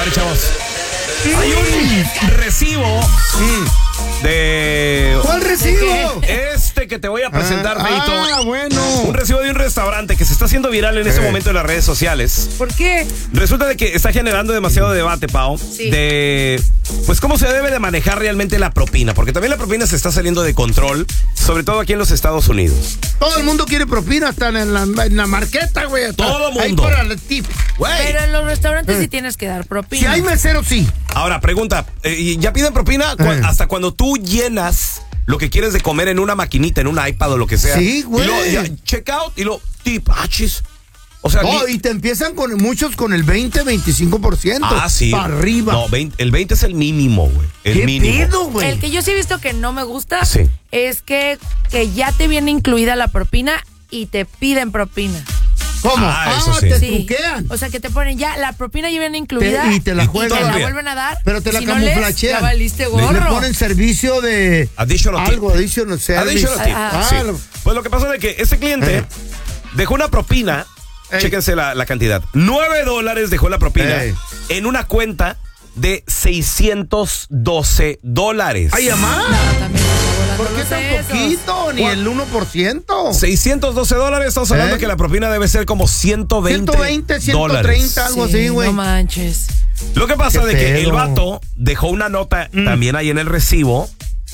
ver, chavos. Hay un recibo de... ¿Cuál recibo? Que te voy a presentar, Feito. Bueno. Un recibo de un restaurante que se está haciendo viral en este momento en las redes sociales. ¿Por qué? Resulta de que está generando demasiado debate, Pau, sí. de pues cómo se debe de manejar realmente la propina, porque también la propina se está saliendo de control, sobre todo aquí en los Estados Unidos. Todo el mundo quiere propina, están en la marqueta, güey. Todo el mundo. Ahí para el tip. Pero en los restaurantes sí tienes que dar propina. Si hay mesero, sí. Ahora, pregunta, ¿ya piden propina hasta cuando tú llenas lo que quieres de comer en una maquinita, en un iPad o lo que sea? Sí, güey. Y luego check out y lo tip, achis. O sea, y te empiezan con muchos con el 20-25%. Ah, sí. Para arriba. No, el 20 es el mínimo, güey. El mínimo. Pedo, güey? El que yo sí he visto que no me gusta Sí. es que ya te viene incluida la propina y te piden propina. ¿Cómo? Eso sí. Te Sí. truquean. O sea, que te ponen ya, la propina ya viene incluida. Y te la juegan. Te la Todavía. vuelven a dar. Pero te la Si no lees, camuflachean. ya valiste Le gorro. ponen servicio de... Additional tip. Algo, additional service. Additional tip. Ah, Sí. Pues lo que pasa es que este cliente dejó una propina. Chéquense la cantidad. $9 dejó la propina en una cuenta de $612. ¡Ay, amá! No, también ¿Por qué tan poquito? Ni el 1%. $612. Estamos hablando que la propina debe ser como 120 130, algo así, güey. No manches. Lo que pasa Qué de que el pedo. vato dejó una nota también ahí en el recibo.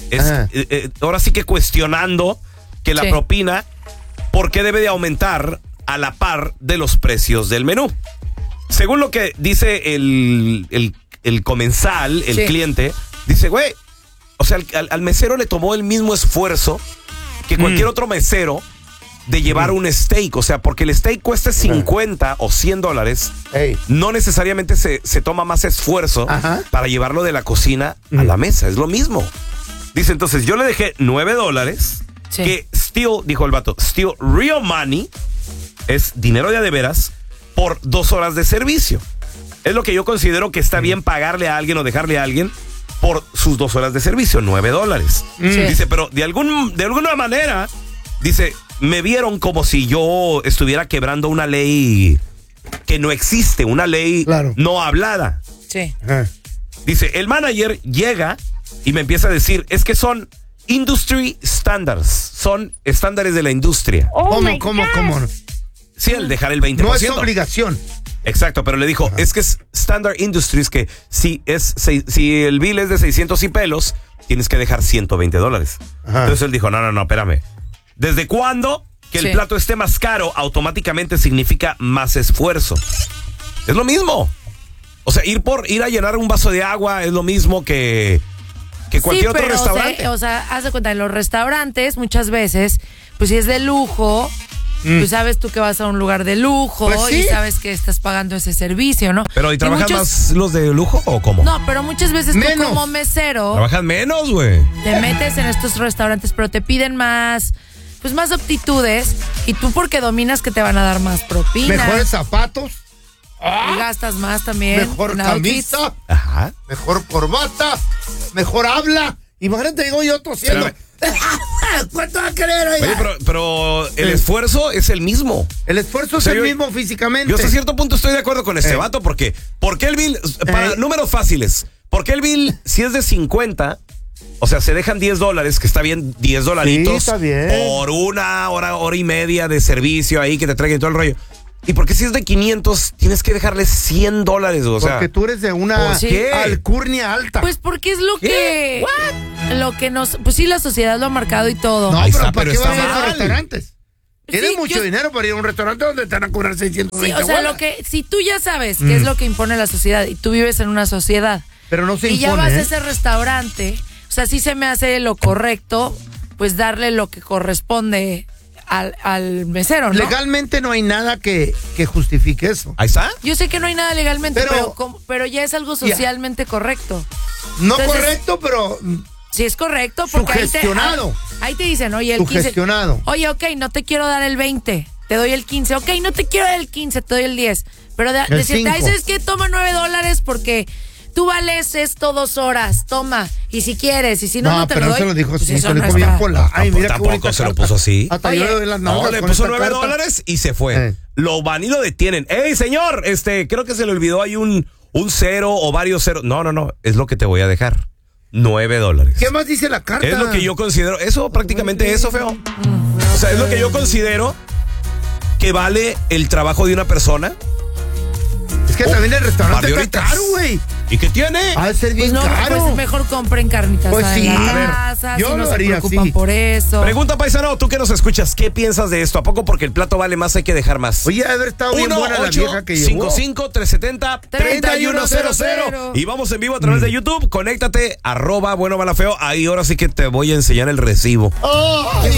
Ahora sí que cuestionando que la Sí. propina, ¿por qué debe de aumentar a la par de los precios del menú? Según lo que dice el comensal, el Sí. cliente, dice, güey, o sea, al mesero le tomó el mismo esfuerzo que cualquier otro mesero de llevar un steak. O sea, porque el steak cuesta 50 o $100, no necesariamente se toma más esfuerzo para llevarlo de la cocina a la mesa. Es lo mismo. Dice, entonces, yo le dejé $9, Sí. que still, dijo el vato, still real money, es dinero de veras, por 2 horas de servicio. Es lo que yo considero que está bien pagarle a alguien o dejarle a alguien por sus 2 horas de servicio, $9. Sí. Dice, pero de alguna manera, dice, me vieron como si yo estuviera quebrando una ley que no existe, una ley no hablada. Sí. Dice, el manager llega y me empieza a decir, es que son industry standards, son estándares de la industria. ¿Cómo? Sí, el dejar el 20%. No es obligación. Exacto, pero le dijo, es que es Standard Industries, que si el bill es de 600 y pelos, tienes que dejar $120. Entonces él dijo, no, espérame. ¿Desde cuándo que el plato esté más caro automáticamente significa más esfuerzo? Es lo mismo. O sea, ir a llenar un vaso de agua es lo mismo que cualquier otro restaurante. O sea, haz de cuenta, en los restaurantes muchas veces, pues si es de lujo, pues sabes tú que vas a un lugar de lujo, Pues sí. y sabes que estás pagando ese servicio, ¿no? Pero ¿y trabajan más los de lujo o cómo? No, pero muchas veces Menos. tú como mesero Trabajan menos, güey. te metes en estos restaurantes, pero te piden más aptitudes, y tú porque dominas que te van a dar más propina. Mejores zapatos. Y gastas más también. Mejor en outfits. camisa. Ajá. Mejor corbata. Mejor habla. Imagínate, digo yo tosiendo. ¿Cuánto va a querer, oiga? Oye, pero el esfuerzo es el mismo. El esfuerzo es O sea, el yo- mismo físicamente. Yo hasta cierto punto estoy de acuerdo con este vato, porque ¿por qué el bill, para números fáciles, por qué el bill, si es de 50, o sea, se dejan $10, que está bien, $10 Sí, está bien. por una hora y media de servicio ahí que te traigan todo el rollo? ¿Y por qué si es de 500 tienes que dejarle $100? O sea, Porque tú eres de una ¿por qué? alcurnia alta. Pues porque es lo ¿Qué? que nos, pues sí, la sociedad lo ha marcado y todo. no, Ahí pero está, ¿para pero qué vas está a ir a mal. restaurantes? Tienes Sí, mucho dinero para ir a un restaurante donde te van a cobrar 620 Sí, o sea, bolas. si tú ya sabes qué es lo que impone la sociedad y tú vives en una sociedad Pero no se y ya impone, vas a ¿eh? ese restaurante, o sea, sí se me hace lo correcto, pues darle lo que corresponde al mesero, ¿no? Legalmente no hay nada que justifique eso. ahí está. Yo sé que no hay nada legalmente, Pero- pero ya es algo socialmente correcto. No Entonces, correcto, pero Sí, es correcto, porque Sugestionado. ahí te dicen, oye, el 15. Sugestionado. Oye, ok, no te quiero dar el 20, te doy el 15. Ok, no te quiero dar el 15, te doy el 10. Pero decirte, ay, 5. ¿sabes qué? Toma $9 porque tú vales esto 2 horas, toma. Y si quieres, y si no, no te pero lo no doy. se lo dijo pues así, eso se lo no dijo está. bien pola. Ay, mira qué Tampoco bonita se lo carta. puso así. Hasta Oye, yo le doy las No, nalgas le con puso esta $9 carta. y se fue. Lo van y lo detienen. ¡Ey, señor! Creo que se le olvidó ahí un un cero o varios ceros. No, es lo que te voy a dejar. $9. ¿Qué más dice la carta? Es lo que yo considero, eso prácticamente eso, feo. O sea, es lo que yo considero que vale el trabajo de una persona. Es que también el restaurante está caro, güey. ¿Y qué tiene? Ha de ser bien caro. Pues mejor compren carnitas Pues sí, en a la ver, casa, yo si no lo se haría preocupan así. por eso. Pregunta, paisano, tú que nos escuchas, ¿qué piensas de esto? ¿A poco porque el plato vale más hay que dejar más? Oye, ha de haber estado bien buena la vieja que llevó. 1-855-370-3100. Y vamos en vivo a través de YouTube. Conéctate, @bueno mala feo. Ahí ahora sí que te voy a enseñar el recibo. ¡Ay!